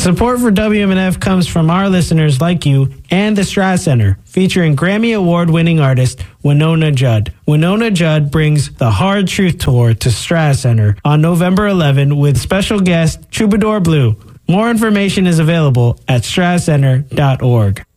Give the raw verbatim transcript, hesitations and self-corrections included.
Support for W M N F comes from our listeners like you and the Straz Center, featuring Grammy Award-winning artist Winona Judd. Winona Judd brings the Hard Truth Tour to Straz Center on November eleventh with special guest Troubadour Blue. More information is available at straz center dot org.